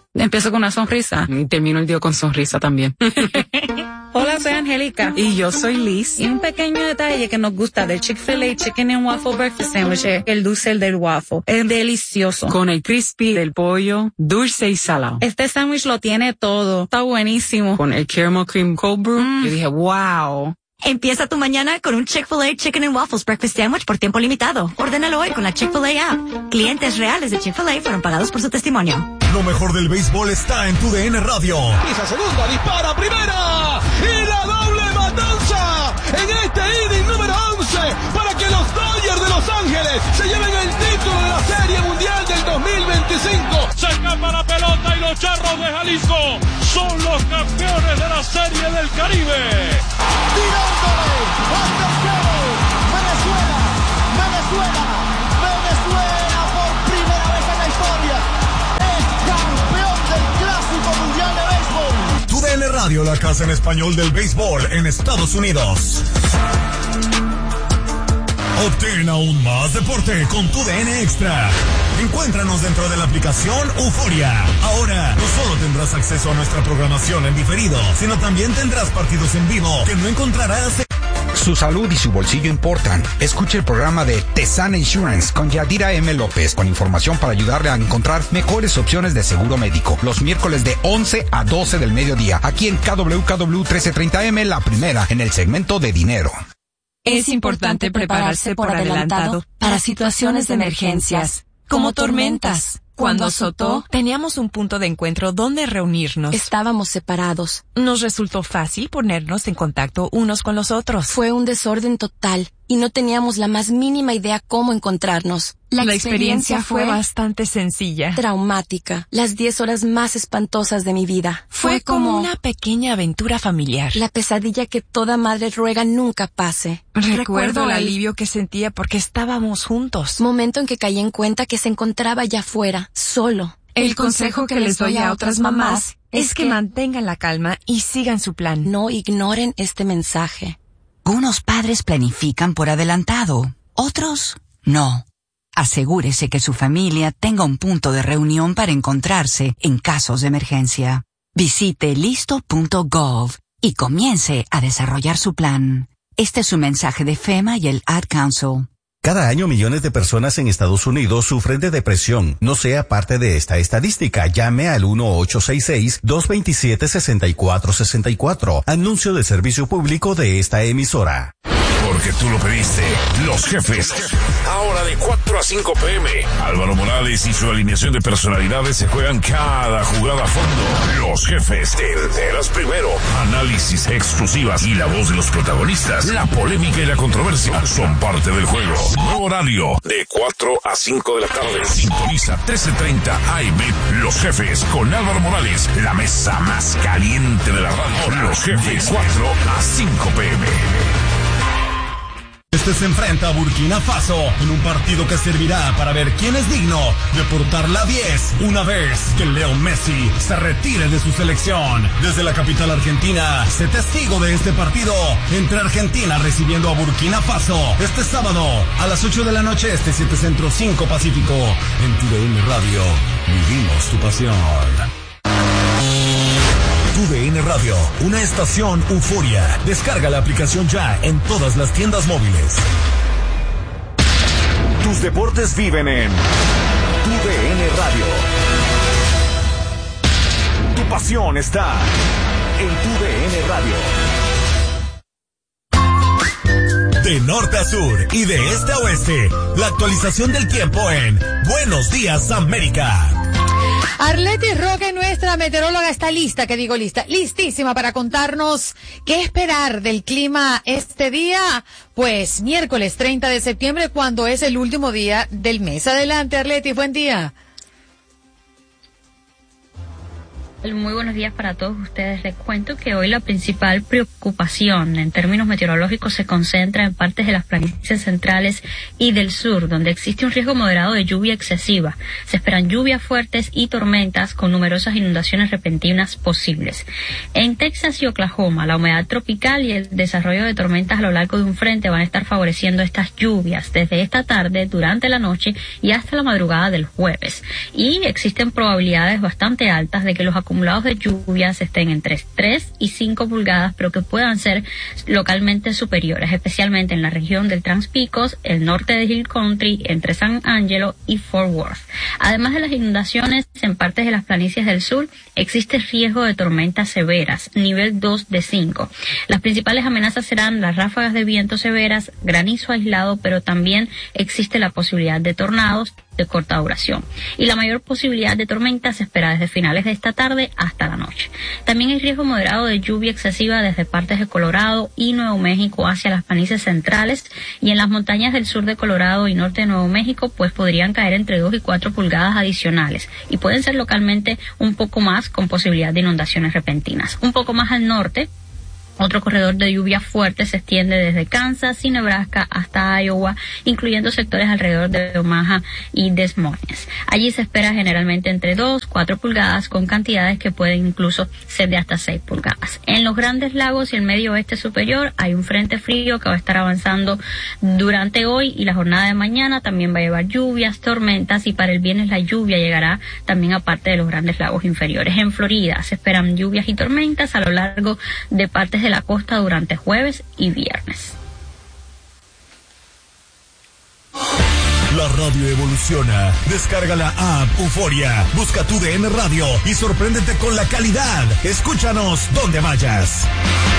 Empiezo con una sonrisa y termino el día con sonrisa también. Hola, soy Angélica. Y yo soy Liz. Y un pequeño detalle que nos gusta del Chick-fil-A Chicken and Waffle Breakfast Sandwich es el dulce del waffle. Es delicioso. Con el crispy del pollo, dulce y salado. Este sándwich lo tiene todo. Está buenísimo. Con el caramel cream cold brew, yo dije, wow. Empieza tu mañana con un Chick-fil-A Chicken and Waffles Breakfast Sandwich por tiempo limitado. Ordénalo hoy con la Chick-fil-A app. Clientes reales de Chick-fil-A fueron pagados por su testimonio. Lo mejor del béisbol está en tu DN Radio. Pisa segunda, dispara primera. Y la doble matanza en este inning número 11 para que los Dodgers de Los Ángeles se lleven el título de la Serie Mundial del 2025. Se escapa la pelota y los Charros de Jalisco son los campeones de la Serie del Caribe. Tirándole al tercero. Venezuela por primera vez en la historia es campeón del Clásico Mundial de Béisbol. Tu DN Radio, la casa en español del béisbol en Estados Unidos. Obtén aún más deporte con tu DN Extra. Encuéntranos dentro de la aplicación Euforia. Ahora, no solo tendrás acceso a nuestra programación en diferido, sino también tendrás partidos en vivo que no encontrarás en... Su salud y su bolsillo importan. Escuche el programa de Tesana Insurance con Yadira M. López, con información para ayudarle a encontrar mejores opciones de seguro médico. Los miércoles de 11 a 12 del mediodía, aquí en KWKW 1330M, la primera en el segmento de dinero. Es importante prepararse por adelantado para situaciones de emergencias, como tormentas. Cuando azotó, teníamos un punto de encuentro donde reunirnos. Estábamos separados. Nos resultó fácil ponernos en contacto unos con los otros. Fue un desorden total y no teníamos la más mínima idea cómo encontrarnos. La experiencia fue bastante sencilla. Traumática. Las 10 horas más espantosas de mi vida. Fue como una pequeña aventura familiar. La pesadilla que toda madre ruega nunca pase. Recuerdo el alivio que sentía porque estábamos juntos. Momento en que caí en cuenta que se encontraba allá afuera, solo. El consejo que les doy a otras mamás es que mantengan la calma y sigan su plan. No ignoren este mensaje. Unos padres planifican por adelantado, otros no. Asegúrese que su familia tenga un punto de reunión para encontrarse en casos de emergencia. Visite listo.gov y comience a desarrollar su plan. Este es un mensaje de FEMA y el Ad Council. Cada año millones de personas en Estados Unidos sufren de depresión. No sea parte de esta estadística. Llame al 1-866-227-6464. Anuncio de servicio público de esta emisora. Porque tú lo pediste. Los jefes. Ahora de 4 a 5 p.m. Álvaro Morales y su alineación de personalidades se juegan cada jugada a fondo. Los jefes. Te enteras primero. Análisis, exclusivas y la voz de los protagonistas. La polémica y la controversia son parte del juego. Nuevo horario de 4 a 5 de la tarde. Sintoniza 1330 AM. Los jefes con Álvaro Morales. La mesa más caliente de la radio. Los jefes. 4 a 5 p.m. Este se enfrenta a Burkina Faso en un partido que servirá para ver quién es digno de portar la 10 una vez que Leo Messi se retire de su selección. Desde la capital argentina, sé testigo de este partido entre Argentina recibiendo a Burkina Faso este sábado a las 8 de la noche, 7 Centro, 5 Pacífico. En tu DN Radio, vivimos tu pasión. Tu DN Radio, una estación Euforia. Descarga la aplicación ya en todas las tiendas móviles. Tus deportes viven en Tu DN Radio. Tu pasión está en Tu DN Radio. De norte a sur y de este a oeste, la actualización del tiempo en Buenos Días América. Arleti Roque, nuestra meteoróloga, está listísima para contarnos qué esperar del clima este día, pues miércoles 30 de septiembre, cuando es el último día del mes. Adelante, Arleti, buen día. Muy buenos días para todos ustedes. Les cuento que hoy la principal preocupación en términos meteorológicos se concentra en partes de las planicies centrales y del sur, donde existe un riesgo moderado de lluvia excesiva. Se esperan lluvias fuertes y tormentas con numerosas inundaciones repentinas posibles. En Texas y Oklahoma, la humedad tropical y el desarrollo de tormentas a lo largo de un frente van a estar favoreciendo estas lluvias desde esta tarde, durante la noche y hasta la madrugada del jueves. Y existen probabilidades bastante altas de que los acumulados de lluvias estén entre 3 y 5 pulgadas, pero que puedan ser localmente superiores, especialmente en la región del Transpicos, el norte de Hill Country, entre San Angelo y Fort Worth. Además de las inundaciones en partes de las planicies del sur, existe riesgo de tormentas severas, nivel 2 de 5. Las principales amenazas serán las ráfagas de viento severas, granizo aislado, pero también existe la posibilidad de tornados de corta duración. Y la mayor posibilidad de tormentas se espera desde finales de esta tarde hasta la noche. También hay riesgo moderado de lluvia excesiva desde partes de Colorado y Nuevo México hacia las planicies centrales, y en las montañas del sur de Colorado y norte de Nuevo México pues podrían caer entre 2 y 4 pulgadas adicionales, y pueden ser localmente un poco más con posibilidad de inundaciones repentinas. Un poco más al norte, otro corredor de lluvia fuerte se extiende desde Kansas y Nebraska hasta Iowa, incluyendo sectores alrededor de Omaha y Des Moines. Allí se espera generalmente entre 2 y 4 pulgadas, con cantidades que pueden incluso ser de hasta 6 pulgadas. En los Grandes Lagos y el medio oeste superior hay un frente frío que va a estar avanzando durante hoy y la jornada de mañana. También va a llevar lluvias, tormentas, y para el viernes la lluvia llegará también a parte de los Grandes Lagos inferiores. En Florida se esperan lluvias y tormentas a lo largo de partes de la costa durante jueves y viernes. La radio evoluciona. Descarga la app Euforia, busca tu DN Radio y sorpréndete con la calidad. Escúchanos donde vayas.